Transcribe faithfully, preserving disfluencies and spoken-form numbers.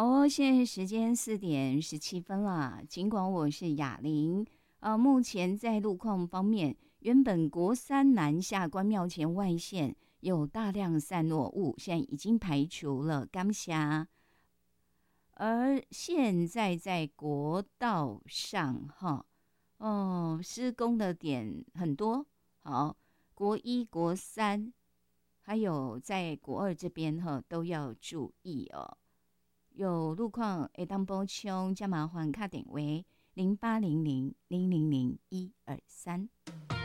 好哦，现在时间四点十七分了。尽管我是雅玲，呃，目前在路况方面，原本国三南下关庙前外线有大量散落物，现在已经排除了感谢。而现在在国道上，哈，哦，施工的点很多。好，国一、国三，还有在国二这边哈，都要注意哦。有路况会当补充，加麻烦卡点为零八零零零零零一二三。